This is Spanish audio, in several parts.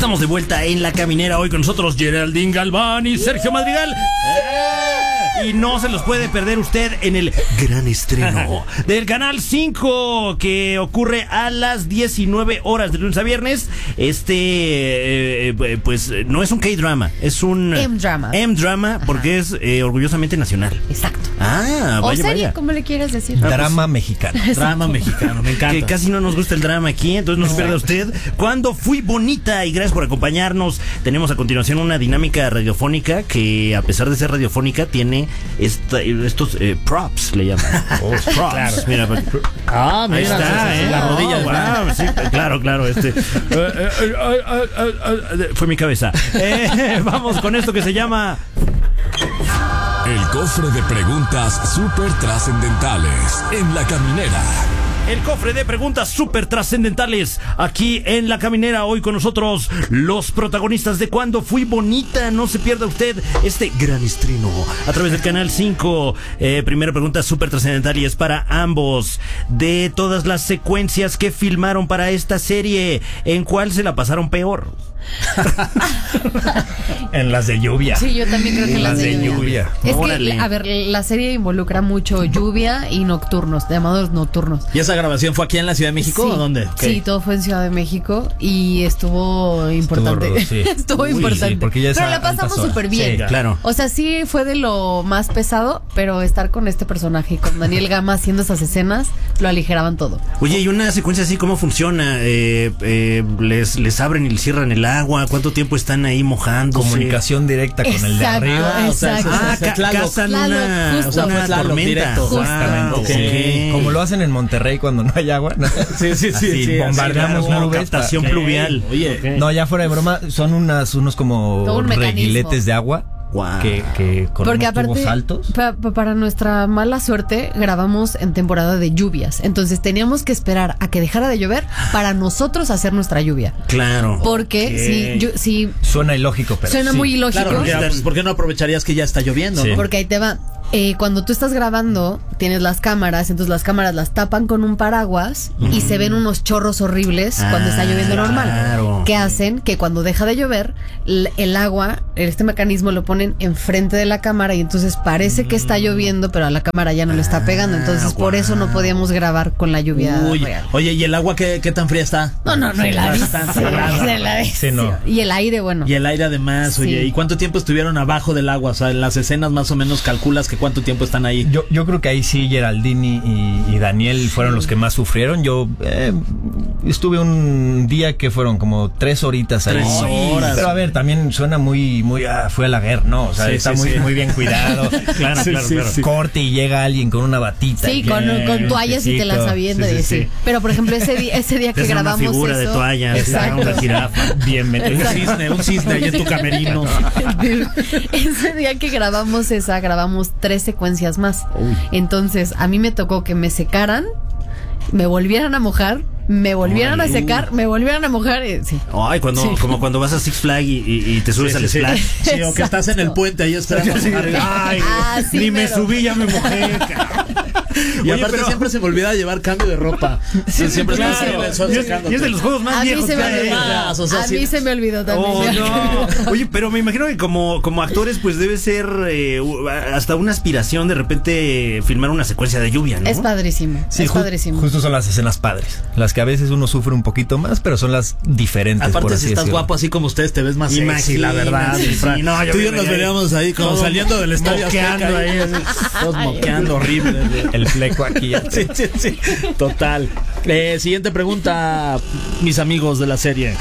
Estamos de vuelta en La Caminera. Hoy con nosotros Geraldine Galván y Sergio Madrigal. Y no se los puede perder usted en el gran estreno del Canal 5, que ocurre a las 19 horas de lunes a viernes. Pues no es un K-drama, es un M-drama, porque es orgullosamente nacional. Exacto. Ah, vaya, o serie, vaya. como le quieras decir. Drama mexicano. Drama mexicano, me encanta. Que casi no nos gusta el drama aquí, entonces no se pierda usted. Cuando fui bonita, y gracias por acompañarnos. Tenemos a continuación una dinámica radiofónica que, a pesar de ser radiofónica, tiene estos props, le llaman. Props. Claro. Mira, ahí está, la rodilla. Wow, sí, claro. Fue mi cabeza. Vamos con esto que se llama El cofre de preguntas súper trascendentales en La Caminera. el cofre de preguntas súper trascendentales aquí en La Caminera. Hoy con nosotros los protagonistas de Cuando Fui Bonita. No se pierda usted este gran estreno a través del Canal 5. Primera pregunta súper trascendental y es para ambos. De todas las secuencias que filmaron para esta serie, ¿en cuál se la pasaron peor? En las de lluvia. Sí, yo también creo que en las de lluvia. Es Órale. que, a ver, la serie involucra mucho lluvia y nocturnos, llamados nocturnos. ¿Y esa grabación fue aquí en la Ciudad de México o dónde? Sí, todo fue en Ciudad de México y estuvo importante. Estuvo importante. Sí, porque ya pero la pasamos súper bien. Sí, claro. O sea, sí fue de lo más pesado, pero estar con este personaje y con Daniel Gama haciendo esas escenas lo aligeraban todo. Oye, ¿y una secuencia así cómo funciona? Les abren y les cierran el agua. ¿Cuánto tiempo están ahí mojándose? Comunicación directa con el de arriba. Exacto. Cazan una tormenta. Directo. Exactamente. Okay. Como lo hacen en Monterrey cuando no hay agua. Sí, bombardeamos nubes. Captación pluvial. Oye, No, ya fuera de broma, son unos como Todo un mecanismo. reguiletes de agua. Wow. Que con Porque unos tubos aparte, altos. para nuestra mala suerte, grabamos en temporada de lluvias. Entonces teníamos que esperar a que dejara de llover para nosotros hacer nuestra lluvia. Claro. Porque si Suena ilógico, pero suena sí. muy ilógico. claro, porque, pues, ¿por qué no aprovecharías que ya está lloviendo? Sí. ¿no? Porque ahí te va. Cuando tú estás grabando, tienes las cámaras, entonces las cámaras las tapan con un paraguas y se ven unos chorros horribles cuando está lloviendo normal. Claro. Que hacen que cuando deja de llover, el agua, este mecanismo lo ponen enfrente de la cámara y entonces parece que está lloviendo, pero a la cámara ya no le está pegando. Entonces por eso no podíamos grabar con la lluvia real. Oye, ¿y el agua qué tan fría está? No, y la Sí, no. Y el aire, bueno. Y el aire además, oye, Sí. ¿y cuánto tiempo estuvieron abajo del agua? O sea, en las escenas más o menos calculas que cuánto tiempo están ahí. Yo creo que ahí sí Geraldine y Daniel fueron los que más sufrieron. Yo estuve un día que fueron como 3 horitas ahí. 3 horas. Pero a ver, también suena muy fue a la guerra, ¿no? O sea, Sí, está sí, muy, sí. muy bien cuidado. Claro. Corte y llega alguien con una batita. Sí, con toallas y te las avientan. Sí. Pero por ejemplo, ese día que Te hacen una grabamos figura eso. de toallas. Exacto. Una jirafa. Bien metido. Un cisne ahí en tu camerino. Ese día que grabamos grabamos 3 secuencias más. Entonces, a mí me tocó que me secaran, me volvieran a mojar, me volvieran a secar, me volvieran a mojar. Sí. Ay, como cuando vas a Six Flags y te subes al splash. Sí, o que estás en el puente ahí esperando. Ay, sí, ni me pero- subí, ya me mojé. Y aparte siempre se me olvida llevar cambio de ropa. Siempre Claro. estás en el sol Y secándote. es de los juegos más A mí viejos se me que hay. olvidó. Más, o sea, A sí. mí se me olvidó también. Oh, no. Oye, pero me imagino que como actores pues debe ser hasta una aspiración de repente filmar una secuencia de lluvia, ¿no? Es padrísimo. Sí, es padrísimo. Justo son las escenas padres. Las que a veces uno sufre un poquito más, pero son las diferentes. por Aparte, así si estás decirlo. guapo así como ustedes, te ves más sexy, Imagínate, la verdad. sí, Fran. no, yo Tú y yo me nos veía veríamos ahí como todos saliendo del estadio moqueando Azteca, ahí, así. todos moqueando horrible. El fleco aquí. Sí, total. Siguiente pregunta, mis amigos de la serie.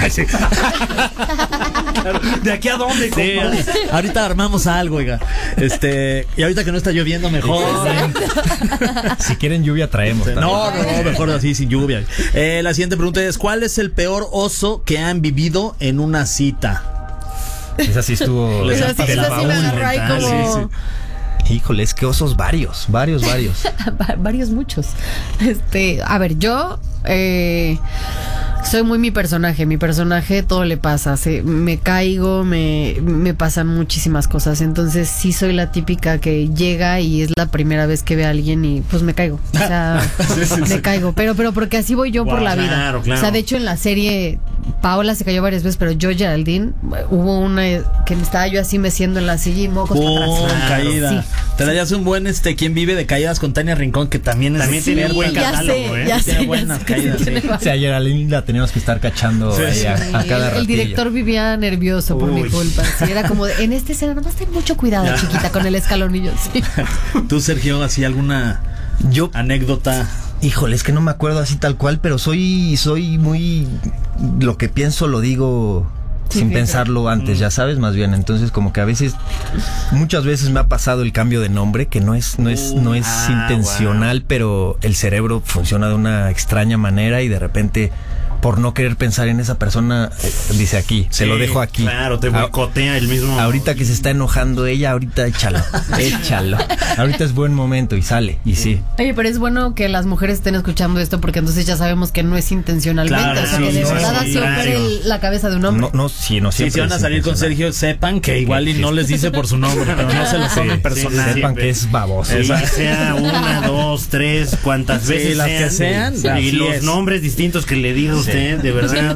¿De aquí a dónde, Sí, compa? ahorita armamos algo, oiga. Y ahorita que no está lloviendo, mejor. Si quieren lluvia, traemos. No, mejor así, sin lluvia. La siguiente pregunta es: ¿cuál es el peor oso que han vivido en una cita? Esa sí estuvo. Esa sí me agarró ahí mental, como... Híjole, es que osos varios. Varios, muchos. A ver, yo Soy muy mi personaje todo le pasa, me caigo, me pasan muchísimas cosas, entonces sí soy la típica que llega y es la primera vez que ve a alguien y pues me caigo, o sea, me caigo, pero porque así voy yo por la vida. Claro. O sea, de hecho en la serie Paola se cayó varias veces, pero yo, Geraldine, hubo una que me estaba yo así meciendo en la silla y mocos para atrás. Caída. Sí. Te darías un buen ¿Quién vive de caídas con Tania Rincón? Que también tiene buen catálogo, Tiene buenas caídas, sí. O sea, ayer a Geraldine la teníamos que estar cachando ahí a cada el director ratillo. vivía nervioso por mi culpa. Sí, era como en esta escena, nomás ten mucho cuidado, chiquita, con el escalonillo. Sí. ¿Tú, Sergio, así alguna anécdota? Híjole, es que no me acuerdo así tal cual, pero soy muy... Lo que pienso lo digo sin pensarlo antes, ya sabes, más bien. Entonces, como que muchas veces me ha pasado el cambio de nombre, que no es intencional, pero el cerebro funciona de una extraña manera y de repente, por no querer pensar en esa persona, dice aquí, se lo dejo aquí. Claro, te boicotea el mismo. Ahorita que se está enojando ella, ahorita échalo. Ahorita es buen momento y sale, y sí. Oye, pero es bueno que las mujeres estén escuchando esto porque entonces ya sabemos que no es intencionalmente. Claro, o sea, que de verdad así opera la cabeza de un hombre. Si van a salir con Sergio, sepan que igual y no les dice por su nombre, pero no se lo tomen personal. Sepan que es baboso. Sea 1, 2, 3, cuantas veces las que sean. Y los nombres distintos que le diga usted, de verdad.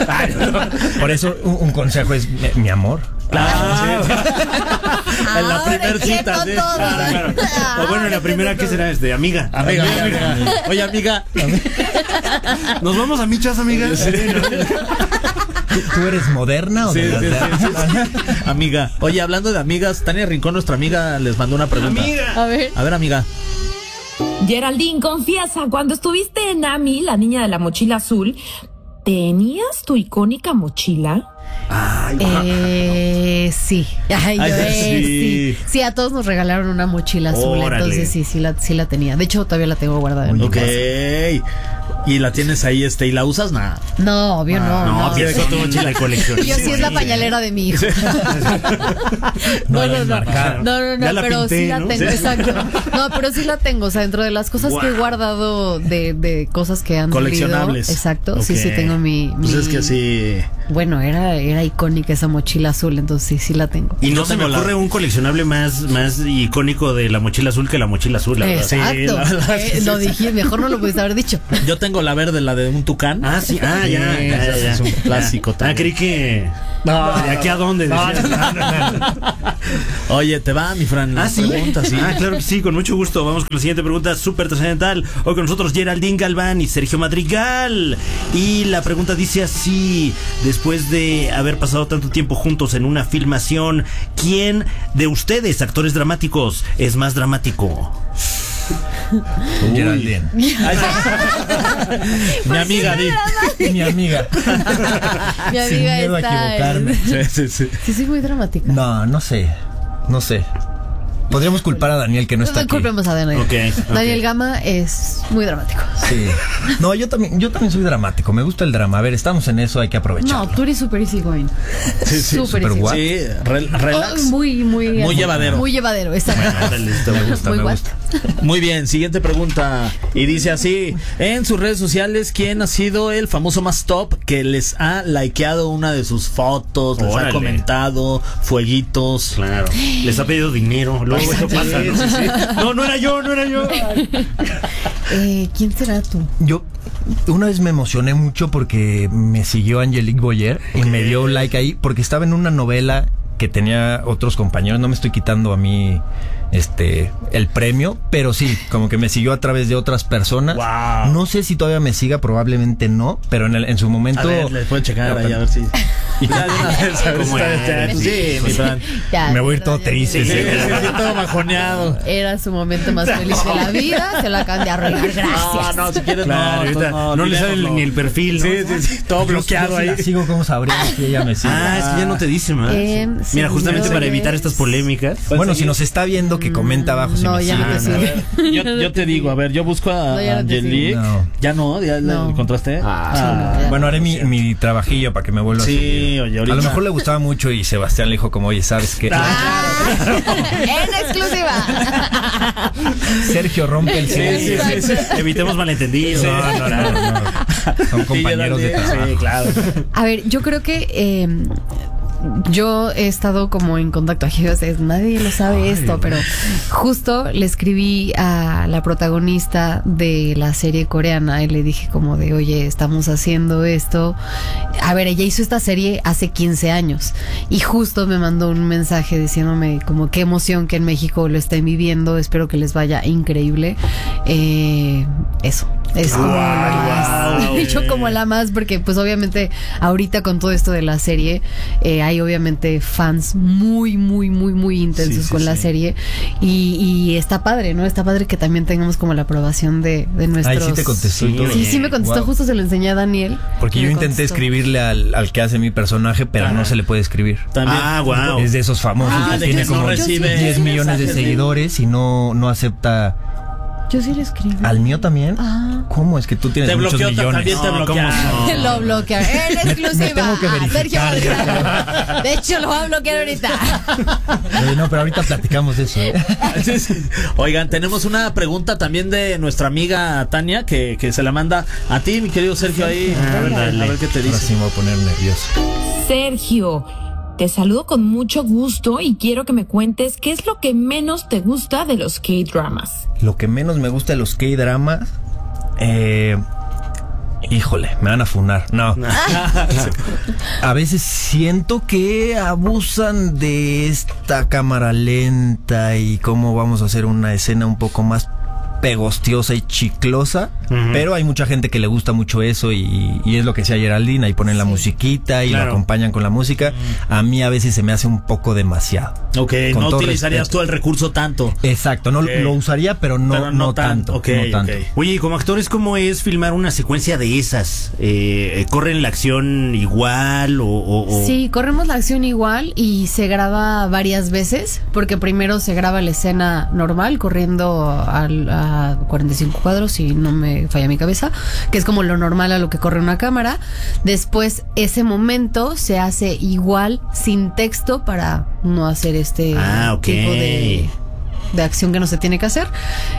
Por eso un consejo es mi amor. Claro. En la primera cita, sí. Claro. O bueno, en la primera, ¿qué será? Amiga. Oye, amiga. ¿Nos vamos a michas, amiga? Sí. ¿Tú eres moderna o sí, de las sí. Amiga. Oye, hablando de amigas, Tania Rincón, nuestra amiga, les mandó una pregunta. Amiga. A ver, amiga. Geraldine, confiesa, cuando estuviste en Ami, la niña de la mochila azul, ¿tenías tu icónica mochila? Sí. Sí, a todos nos regalaron una mochila azul. Órale. Entonces sí la tenía. De hecho, todavía la tengo guardada en mi casa. ¿Y la tienes ahí y la usas? Nada. No, obvio no. Tienes con tu mochila de colección. Yo sí es la pañalera de mi hijo. No. Ya la pero pinté, sí la ¿no? tengo, exacto. No, pero sí la tengo. O sea, dentro de las cosas que he guardado de cosas que han coleccionables. salido, exacto. Okay. Sí tengo mi. Pues es que sí. Bueno, era icónica esa mochila azul, entonces sí la tengo. Y no se me ocurre un coleccionable más icónico de la mochila azul que la mochila azul, la verdad. Exacto. Lo dije, mejor no lo pudiste haber dicho. Yo tengo la verde, la de un tucán. Sí. Ya. Es un clásico también. Creí que... ¿De aquí a dónde? No. Oye, ¿te va, mi Fran? Pregunta, sí. Claro que sí, con mucho gusto. Vamos con la siguiente pregunta súper trascendental. Hoy con nosotros Geraldine Galván y Sergio Madrigal. Y la pregunta dice así: después de haber pasado tanto tiempo juntos en una filmación, ¿quién de ustedes, actores dramáticos, es más dramático? Geraldine. Mi amiga, Mi amiga. Mi amiga Sin miedo a equivocarme. Sí. Sí, soy muy dramática. No sé. Podríamos culpar a Daniel, que no está aquí. Culpemos a Daniel. Okay. Daniel Gama es muy dramático. Sí. No, yo también soy dramático. Me gusta el drama. A ver, estamos en eso, hay que aprovecharlo. No, tú eres súper easygoing. Super guapo. Sí, relax. Muy llevadero. Muy llevadero, exacto. Me gusta. Muy bien, siguiente pregunta. Y dice así: en sus redes sociales, ¿quién ha sido el famoso más top que les ha likeado una de sus fotos? Les ha comentado, fueguitos. Claro. Les ha pedido dinero. Luego eso pasa, ¿no? No era yo. ¿Quién será tú? Yo una vez me emocioné mucho porque me siguió Angelique Boyer y me dio like ahí porque estaba en una novela que tenía otros compañeros. No me estoy quitando a mí el premio, pero sí, como que me siguió a través de otras personas. Wow. No sé si todavía me siga, probablemente no, pero en su momento... A ver, les pueden checar ahí a ver si... Sí, mi Fran. Me voy a ir todo triste. Sí, todo bajoneado. Era su momento más feliz de la vida. Se lo acaban de arruinar. Gracias. No, si quieres, no le sale ni el perfil, ¿no? Sí, todo bloqueado ahí. Sigo como sabría que ella me sigue. Es que ya no te dice más. En Mira, justamente para evitar estas polémicas. Bueno, si nos está viendo, que comenta abajo. si no, nos ya no te sigue. sigue. Yo te digo, a ver, yo busco a No, ya no te Angelique. sigo. ¿Ya no? ¿Ya No. la encontraste? Bueno, haré mi trabajillo para que me vuelva a seguir. Sí, oye, ahorita. A lo mejor le gustaba mucho y Sebastián le dijo como, oye, ¿sabes qué? En exclusiva. Sergio rompe el silencio. sí. Evitemos malentendidos. No. Son compañeros de trabajo. Sí, claro. A ver, yo creo que yo he estado como en contacto aquí, nadie lo sabe esto, pero justo le escribí a la protagonista de la serie coreana y le dije como de, oye, estamos haciendo esto. A ver, ella hizo esta serie hace 15 años y justo me mandó un mensaje diciéndome como qué emoción que en México lo estén viviendo, espero que les vaya increíble. Eso es como la más, dicho como la más, porque pues obviamente ahorita con todo esto de la serie hay obviamente fans muy intensos con la serie y está padre, ¿no? Está padre que también tengamos como la aprobación de nuestros... Ay, sí te contestó y todo. Sí me contestó, Wow. justo se lo enseñé a Daniel. Porque yo Me intenté contestó. escribirle al que hace mi personaje, pero no se le puede escribir. También. Wow. Es de esos famosos que de tiene que no como recibe 10 millones de mensajes, sí. seguidores y no acepta. Yo sí le escribí. ¿Al mío también? Ah. ¿Cómo? Es que tú tienes Te muchos bloqueó, millones. también te bloquearon. Lo bloquea. En exclusiva. me tengo que verificar, Sergio Bonita. De hecho, lo voy a bloquear ahorita. Oye, no, pero ahorita platicamos de eso, ¿eh? Sí. Oigan, tenemos una pregunta también de nuestra amiga Tania que se la manda a ti, mi querido Sergio, ahí. A ver qué te Ahora dice. sí me voy a poner nervioso. Sergio, te saludo con mucho gusto y quiero que me cuentes qué es lo que menos te gusta de los K-dramas. Lo que menos me gusta de los K-dramas, híjole, me van a funar. No. A veces siento que abusan de esta cámara lenta y cómo vamos a hacer una escena un poco más pegostiosa y chiclosa, pero hay mucha gente que le gusta mucho eso y es lo que decía Geraldine, ahí ponen la musiquita y Claro. lo acompañan con la música. A mí a veces se me hace un poco demasiado. Ok, Con no todo utilizarías respeto. tú el recurso tanto. Exacto, no Ok. lo usaría, pero no tanto. Ok, no tanto. ok. Oye, y como actores, ¿cómo es filmar una secuencia de esas? ¿Corren la acción igual o...? Sí, corremos la acción igual y se graba varias veces, porque primero se graba la escena normal, corriendo a 45 cuadros, si no me falla mi cabeza, que es como lo normal a lo que corre una cámara. Después, ese momento se hace igual, sin texto, para no hacer este tipo de acción que no se tiene que hacer.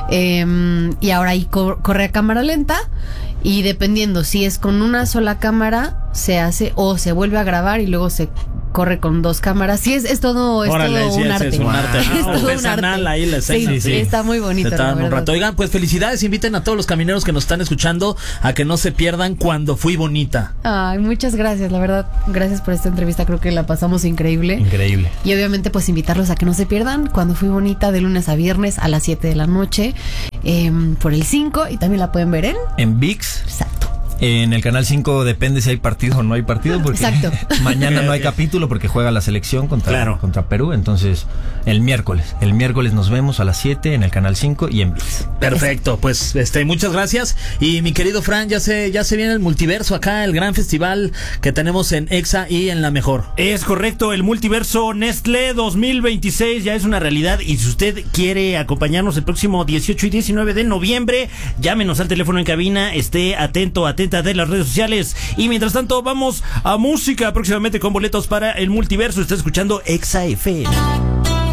Y ahora ahí corre a cámara lenta. Y dependiendo si es con una sola cámara, se hace o se vuelve a grabar y luego se corre con dos cámaras. Sí, es todo, Órale, todo sí, un arte. es un arte. Es todo un Artesanal arte. ahí la escena. Sí, está muy bonito. Se tardan la un verdad. rato. Oigan, pues felicidades, inviten a todos los camineros que nos están escuchando a que no se pierdan Cuando Fui Bonita. Ay, muchas gracias, la verdad. Gracias por esta entrevista, creo que la pasamos increíble. Increíble. Y obviamente pues invitarlos a que no se pierdan Cuando Fui Bonita, de lunes a viernes a las 7 de la noche por el 5, y también la pueden ver En ViX. Exacto. En el canal 5 depende si hay partido o no hay partido, porque Exacto. mañana no hay capítulo porque juega la selección contra Perú. Entonces, el miércoles nos vemos a las 7 en el canal 5 y en ViX. Perfecto, pues muchas gracias. Y mi querido Fran, ya se viene el multiverso acá, el gran festival que tenemos en EXA y en La Mejor. Es correcto, el multiverso Nestlé 2026 ya es una realidad, y si usted quiere acompañarnos el próximo 18 y 19 de noviembre, llámenos al teléfono en cabina, esté atenta de las redes sociales, y mientras tanto vamos a música próximamente con boletos para el multiverso. Está escuchando EXA FM.